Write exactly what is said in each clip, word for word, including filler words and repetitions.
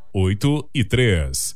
oito e três.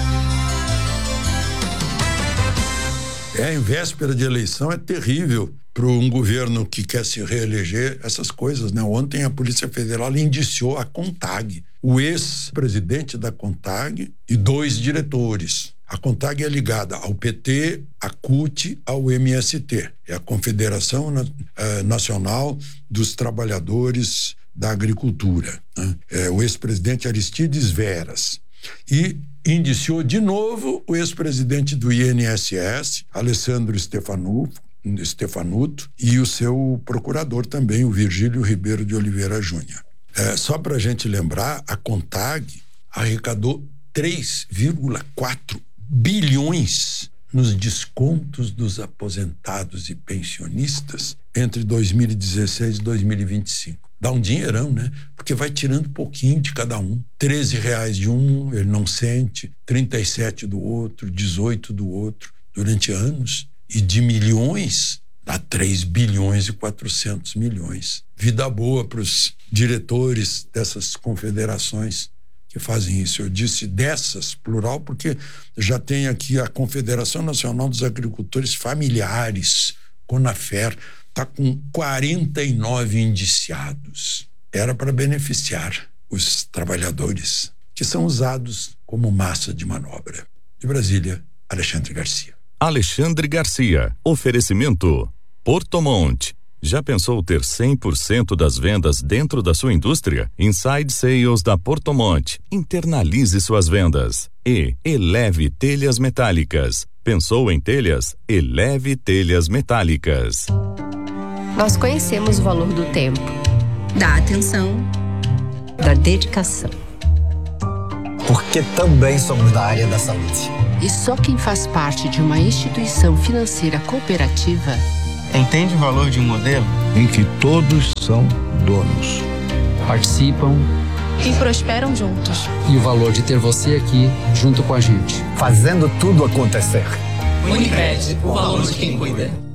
É, em véspera de eleição é terrível para um governo que quer se reeleger essas coisas, né? Ontem a Polícia Federal indiciou a CONTAG, o ex-presidente da CONTAG e dois diretores. A CONTAG é ligada ao P T, à C U T, ao M S T. É a Confederação Nacional dos Trabalhadores da Agricultura, né? É o ex-presidente Aristides Veras. E indiciou de novo o ex-presidente do I N S S, Alessandro Stefanuto, Stefanuto, e o seu procurador também, o Virgílio Ribeiro de Oliveira Júnior. É, só para a gente lembrar, a CONTAG arrecadou três vírgula quatro bilhões nos descontos dos aposentados e pensionistas entre dois mil e dezesseis e dois mil e vinte e cinco. Dá um dinheirão, né? Porque vai tirando pouquinho de cada um. treze reais de um, ele não sente, trinta e sete do outro, dezoito do outro, durante anos. E de milhões, dá três bilhões e quatrocentos milhões. Vida boa para os diretores dessas confederações que fazem isso. Eu disse dessas, plural, porque já tem aqui a Confederação Nacional dos Agricultores Familiares, CONAFER, está com quarenta e nove indiciados. Era para beneficiar os trabalhadores que são usados como massa de manobra. De Brasília, Alexandre Garcia. Alexandre Garcia. Oferecimento Portomont. Já pensou ter cem por cento das vendas dentro da sua indústria? Inside Sales da Portomont. Internalize suas vendas. E Eleve Telhas Metálicas. Pensou em telhas? Eleve Telhas Metálicas. Nós conhecemos o valor do tempo, da atenção, da dedicação. Porque também somos da área da saúde. E só quem faz parte de uma instituição financeira cooperativa entende o valor de um modelo em que todos são donos, participam e prosperam juntos. E o valor de ter você aqui junto com a gente, fazendo tudo acontecer. Unicred, o valor de quem cuida.